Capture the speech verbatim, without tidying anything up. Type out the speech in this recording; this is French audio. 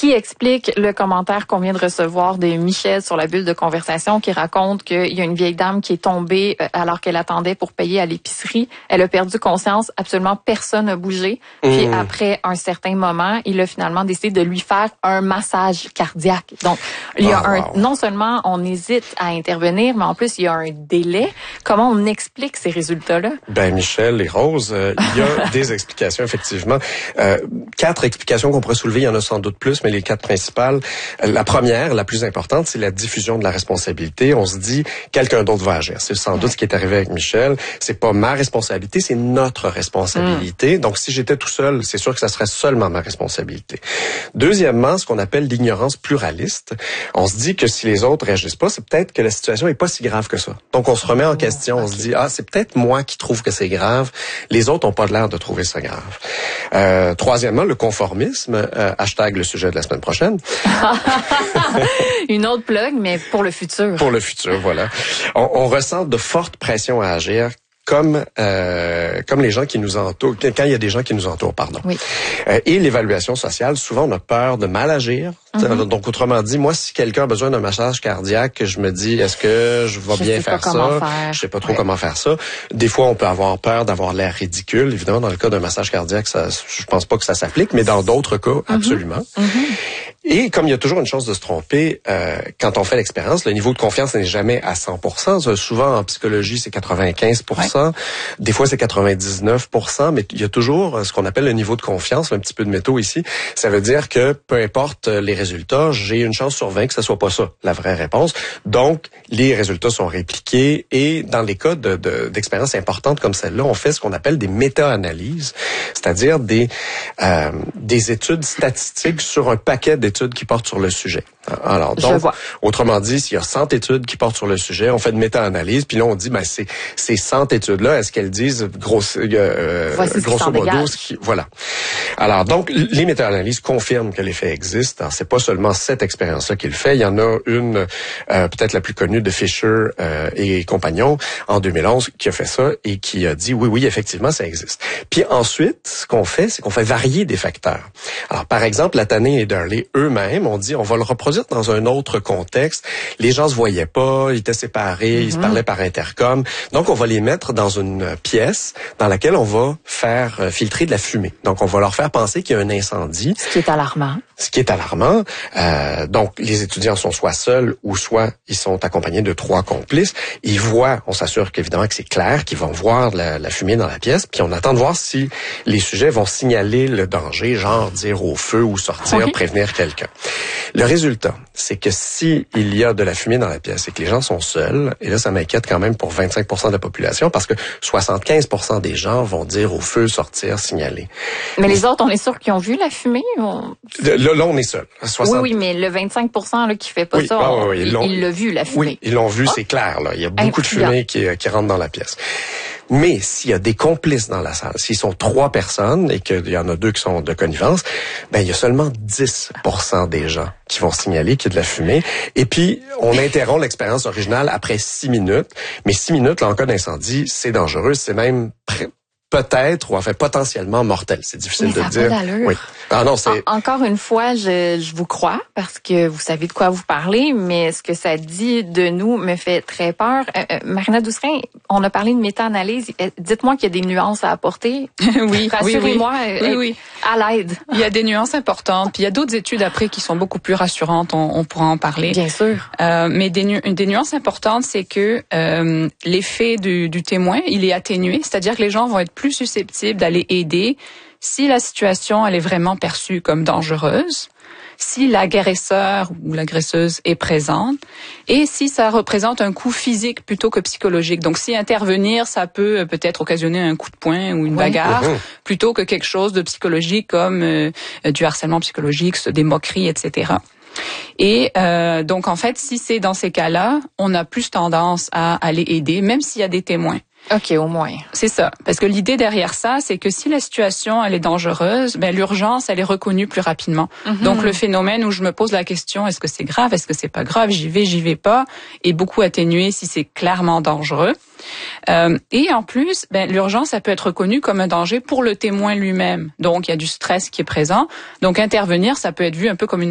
qui explique le commentaire qu'on vient de recevoir de Michel sur la bulle de conversation qui raconte qu'il y a une vieille dame qui est tombée alors qu'elle attendait pour payer à l'épicerie. Elle a perdu conscience, absolument personne n'a bougé. Puis mmh. après un certain moment, il a finalement décidé de lui faire un massage cardiaque. Donc, il y a oh, un, wow. non seulement on hésite à intervenir, mais en plus, il y a un délai. Comment on explique ces résultats-là? Ben, Michel et Rose, euh, il y a des explications, effectivement. Euh, quatre explications qu'on pourrait soulever, il y en a sans doute plus, mais les quatre principales. La première, la plus importante, c'est la diffusion de la responsabilité. On se dit, quelqu'un d'autre va agir. C'est sans doute ce qui est arrivé avec Michel. C'est pas ma responsabilité, c'est notre responsabilité. Mm. Donc, si j'étais tout seul, c'est sûr que ça serait seulement ma responsabilité. Deuxièmement, ce qu'on appelle l'ignorance pluraliste. On se dit que si les autres réagissent pas, c'est peut-être que la situation est pas si grave que ça. Donc, on se remet en question. On se dit, ah, c'est peut-être moi qui trouve que c'est grave. Les autres ont pas l'air de trouver ça grave. Euh, troisièmement, le conformisme. Euh, hashtag le sujet de la semaine prochaine. Une autre plug, mais pour le futur. Pour le futur, voilà. On, on ressent de fortes pressions à agir. Comme euh, comme les gens qui nous entourent, quand il y a des gens qui nous entourent, pardon. Oui. Euh, et l'évaluation sociale, souvent on a peur de mal agir. Mm-hmm. Donc autrement dit, moi si quelqu'un a besoin d'un massage cardiaque, je me dis est-ce que je vais je bien faire ça faire. Je sais pas trop ouais. comment faire ça. Des fois on peut avoir peur d'avoir l'air ridicule. Évidemment dans le cas d'un massage cardiaque, ça, je pense pas que ça s'applique, mais dans d'autres cas, mm-hmm. absolument. Mm-hmm. Et comme il y a toujours une chance de se tromper, euh, quand on fait l'expérience, le niveau de confiance n'est jamais à cent pour cent. Souvent, en psychologie, c'est quatre-vingt-quinze pour cent. Ouais. Des fois, c'est quatre-vingt-dix-neuf pour cent. Mais il y a toujours ce qu'on appelle le niveau de confiance, un petit peu de métaux ici. Ça veut dire que peu importe les résultats, j'ai une chance sur vingt que ce soit pas ça, la vraie réponse. Donc, les résultats sont répliqués. Et dans les cas de, de, d'expériences importantes comme celle-là, on fait ce qu'on appelle des méta-analyses, c'est-à-dire des, euh, des études statistiques sur un paquet d'études qui portent sur le sujet. Alors, donc, autrement dit, s'il y a cent études qui portent sur le sujet, on fait une méta-analyse, puis là, on dit, ben, c'est, ces cent études-là, est-ce qu'elles disent, grosso, euh, grosso modo, ce qui, voilà. Alors, donc, les méta-analyses confirment que l'effet existe. Alors, c'est pas seulement cette expérience-là qui le fait. Il y en a une, euh, peut-être la plus connue de Fisher euh, et compagnons, en deux mille onze, qui a fait ça et qui a dit, oui, oui, effectivement, ça existe. Puis ensuite, ce qu'on fait, c'est qu'on fait varier des facteurs. Alors, par exemple, Latané et Darley, eux-mêmes, on dit, on va le reproduire dans un autre contexte. Les gens se voyaient pas, ils étaient séparés, mm-hmm. ils se parlaient par intercom. Donc, on va les mettre dans une pièce dans laquelle on va faire filtrer de la fumée. Donc, on va leur faire penser qu'il y a un incendie. Ce qui est alarmant. Ce qui est alarmant. Euh, donc, les étudiants sont soit seuls ou soit ils sont accompagnés de trois complices. Ils voient, on s'assure qu'évidemment que c'est clair, qu'ils vont voir la, la fumée dans la pièce, puis on attend de voir si les sujets vont signaler le danger, genre dire au feu ou sortir, oui. prévenir quelqu'un. Le résultat, c'est que si il y a de la fumée dans la pièce et que les gens sont seuls, et là, ça m'inquiète quand même pour vingt-cinq pour cent de la population, parce que soixante-quinze pour cent des gens vont dire au feu, sortir, signaler. Mais les autres, on est sûr qu'ils ont vu la fumée? On... Là, là, on est seul. soixante... Oui, oui, mais le vingt-cinq pour cent là, qui fait pas oui, ça, ah, on... oui, ils, ils l'ont vu, la fumée. Oui, ils l'ont vu, ah. c'est clair. Là. Il y a beaucoup Incroyable. de fumée qui, qui rentre dans la pièce. Mais s'il y a des complices dans la salle, s'ils sont trois personnes et qu'il y en a deux qui sont de connivence, ben il y a seulement dix pour cent des gens qui vont signaler qu'il y a de la fumée. Et puis, on interrompt l'expérience originale après six minutes. Mais six minutes, là, en cas d'incendie, c'est dangereux. C'est même pré- peut-être, ou en fait potentiellement mortel. C'est difficile Mais de dire. Pas d'allure. Oui. Ah non, c'est... En, encore une fois, je, je vous crois parce que vous savez de quoi vous parlez, mais ce que ça dit de nous me fait très peur. Euh, euh, Marina Doucerin, on a parlé de méta-analyse. Dites-moi qu'il y a des nuances à apporter. oui, rassurez-moi oui, oui. Euh, oui, oui. à l'aide. Il y a des nuances importantes. Puis il y a d'autres études après qui sont beaucoup plus rassurantes. On, on pourra en parler. Bien sûr. Euh, mais des, nu- des nuances importantes, c'est que euh, l'effet du, du témoin, il est atténué. C'est-à-dire que les gens vont être plus susceptibles d'aller aider si la situation elle est vraiment perçue comme dangereuse, si l'agresseur ou l'agresseuse est présente et si ça représente un coût physique plutôt que psychologique. Donc si intervenir, ça peut peut-être occasionner un coup de poing ou une oui. bagarre mmh. plutôt que quelque chose de psychologique comme euh, du harcèlement psychologique, des moqueries, et cetera. Et euh, donc en fait, si c'est dans ces cas-là, on a plus tendance à aller aider, même s'il y a des témoins. OK, au moins. C'est ça. Parce que l'idée derrière ça, c'est que si la situation, elle est dangereuse, ben, l'urgence, elle est reconnue plus rapidement. Mm-hmm. Donc, le phénomène où je me pose la question, est-ce que c'est grave, est-ce que c'est pas grave, j'y vais, j'y vais pas, est beaucoup atténué si c'est clairement dangereux. Euh, et en plus, ben, l'urgence, ça peut être reconnue comme un danger pour le témoin lui-même. Donc, il y a du stress qui est présent. Donc, intervenir, ça peut être vu un peu comme une